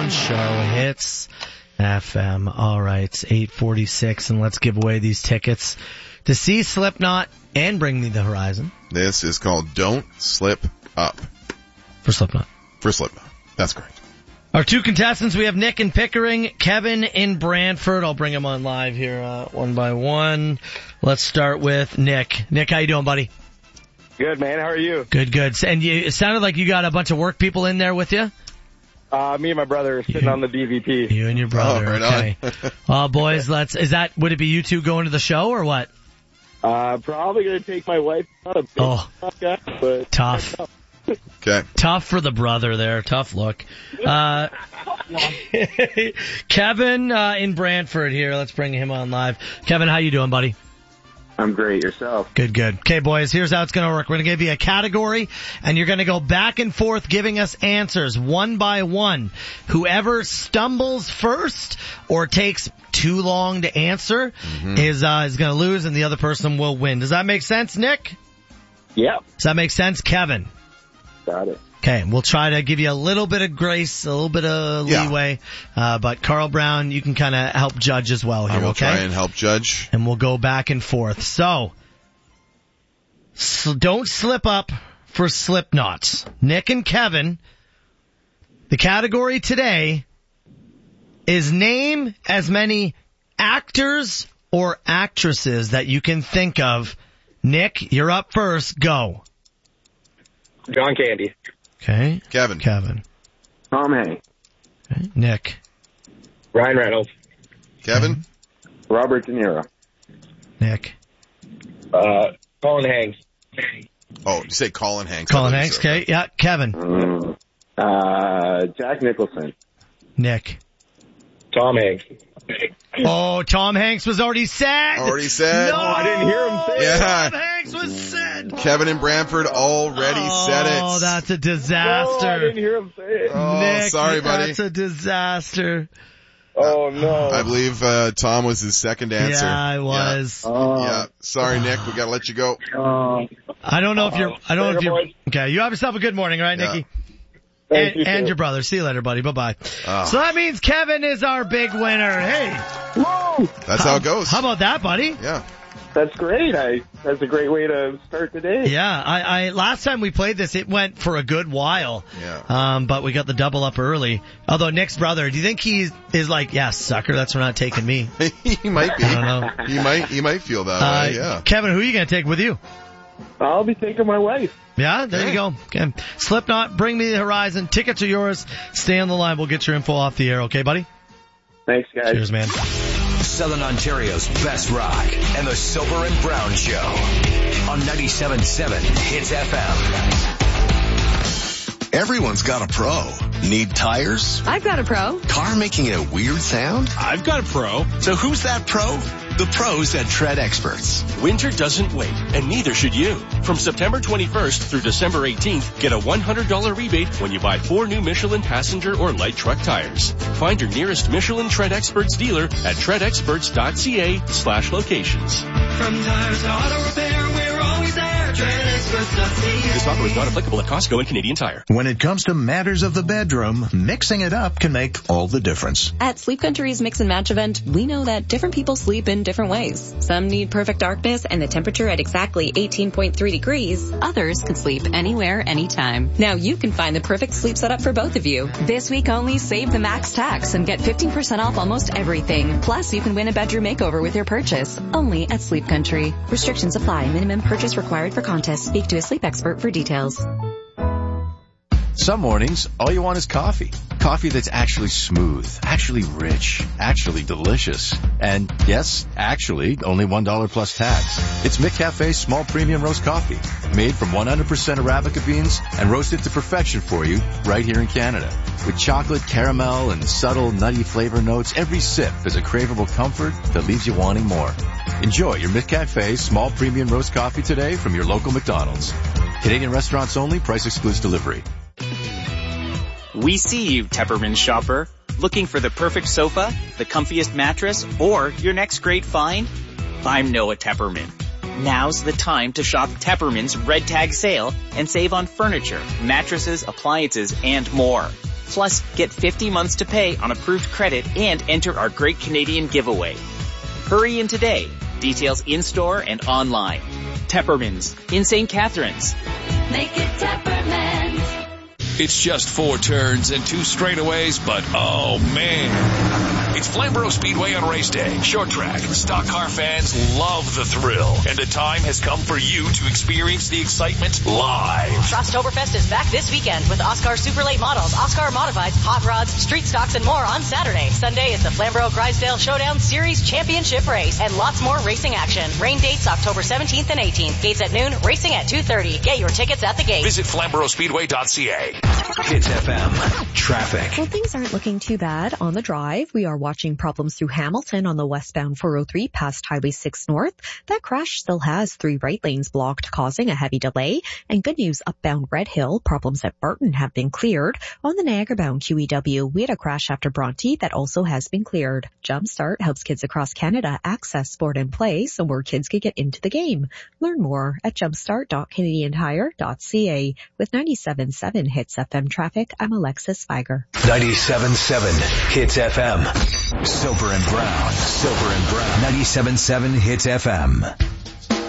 Show, Hits FM. All right, it's 8:46, and let's give away these tickets to see Slipknot and Bring Me the Horizon. This is called Don't Slip Up. For Slipknot. For Slipknot. That's correct. Our two contestants, we have Nick in Pickering, Kevin in Brantford. I'll bring them on live here one by one. Let's start with Nick. Nick, how you doing, buddy? Good, man. How are you? Good. And it sounded like you got a bunch of work people in there with you? Me and my brother are sitting on the DVP. You and your brother. Oh, right okay. on. Boys, would it be you two going to the show or what? Probably gonna take my wife. Not a big guy, but tough. Okay. Tough for the brother there. Tough look. Kevin in Brantford here. Let's bring him on live. Kevin, how you doing, buddy? I'm great. Yourself? Good. Okay, boys, here's how it's going to work. We're going to give you a category, and you're going to go back and forth giving us answers one by one. Whoever stumbles first or takes too long to answer is going to lose, and the other person will win. Does that make sense, Nick? Yep. Does that make sense, Kevin? Got it. Okay, we'll try to give you a little bit of grace, a little bit of leeway, but Carl Brown, you can kind of help judge as well here, I will okay? try and help judge. And we'll go back and forth. So don't slip up for Slipknots. Nick and Kevin, the category today is name as many actors or actresses that you can think of. Nick, you're up first. Go. John Candy. Okay. Kevin. Tom Hanks. Okay. Nick. Ryan Reynolds. Kevin. Robert De Niro. Nick. Colin Hanks. Oh, you say Colin Hanks. Colin Hanks, okay. Yeah, Kevin. Jack Nicholson. Nick. Tom Hanks. Oh, Tom Hanks was already said. No, I didn't hear him say it. Tom Hanks was said. Kevin in Brantford already said it. Oh, that's a disaster. No, I didn't hear him say it. Oh, Nick, sorry, buddy. That's a disaster. Oh, no. I believe Tom was his second answer. Yeah, I was. Yeah. Sorry, Nick. We gotta let you go. I don't know if you're, okay, you have yourself a good morning, right, Nikki? And your brother. See you later, buddy. Bye-bye. So that means Kevin is our big winner. Hey. Whoa! That's how it goes. How about that, buddy? Yeah. That's great. That's a great way to start the day. Yeah, I last time we played this, it went for a good while. Yeah. But we got the double up early. Although Nick's brother, do you think he is like, yeah, sucker, that's for not taking me? He might be. I don't know. He might feel that way, yeah. Kevin, who are you going to take with you? I'll be taking my wife. Yeah, there you go. Okay. Slipknot, Bring Me the Horizon. Tickets are yours. Stay on the line. We'll get your info off the air. Okay, buddy? Thanks, guys. Cheers, man. Southern Ontario's best rock and the Soper and Brown Show on 97.7 Hits FM. Everyone's got a pro. Need tires? I've got a pro. Car making a weird sound? I've got a pro. So who's that pro? The pros at Tread Experts. Winter doesn't wait, and neither should you. From September 21st through December 18th, get a $100 rebate when you buy 4 new Michelin passenger or light truck tires. Find your nearest Michelin Tread Experts dealer at treadexperts.ca/locations. From tires to auto repair, we're always there. TreadExperts.ca. This offer is not applicable at Costco and Canadian Tire. When it comes to matters of the bedroom, mixing it up can make all the difference. At Sleep Country's Mix and Match event, we know that different people sleep in different ways. Some need perfect darkness and the temperature at exactly 18.3 degrees. Others can sleep anywhere, anytime. Now you can find the perfect sleep setup for both of you. This week only, save the max tax and get 15% off almost everything. Plus, you can win a bedroom makeover with your purchase. Only at Sleep Country. Restrictions apply. Minimum purchase required for contest. Speak to a sleep expert for details. Some mornings, all you want is coffee. Coffee that's actually smooth, actually rich, actually delicious. And yes, actually, only $1 plus tax. It's McCafe's small premium roast coffee, made from 100% Arabica beans and roasted to perfection for you right here in Canada. With chocolate, caramel, and subtle nutty flavor notes, every sip is a craveable comfort that leaves you wanting more. Enjoy your McCafe small premium roast coffee today from your local McDonald's. Canadian restaurants only, price excludes delivery. We see you, Tepperman shopper. Looking for the perfect sofa, the comfiest mattress, or your next great find? I'm Noah Tepperman. Now's the time to shop Tepperman's Red Tag sale and save on furniture, mattresses, appliances, and more. Plus, get 50 months to pay on approved credit and enter our Great Canadian Giveaway. Hurry in today. Details in-store and online. Tepperman's in St. Catharines. Make it Tepperman's. It's just 4 turns and 2 straightaways, but oh man. It's Flamborough Speedway on race day. Short track. Stock car fans love the thrill. And the time has come for you to experience the excitement live. Frosttoberfest is back this weekend with Oscar Super Late Models, Oscar Modifieds, Hot Rods, Street Stocks, and more on Saturday. Sunday is the Flamborough Grisdale Showdown Series Championship Race and lots more racing action. Rain dates October 17th and 18th. Gates at noon, racing at 2:30. Get your tickets at the gate. Visit FlamboroughSpeedway.ca. Hits FM. Traffic. Well, things aren't looking too bad on the drive. We are watching problems through Hamilton on the westbound 403 past Highway 6 North. That crash still has 3 right lanes blocked, causing a heavy delay. And good news, upbound Red Hill, problems at Barton have been cleared. On the Niagara-bound QEW, we had a crash after Bronte that also has been cleared. Jumpstart helps kids across Canada access sport and play so more kids can get into the game. Learn more at jumpstart.canadiantire.ca. With 97.7 Hits FM traffic, I'm Alexis Feiger. 97.7 Hits FM. Soper and Brown. 97.7 Hits FM.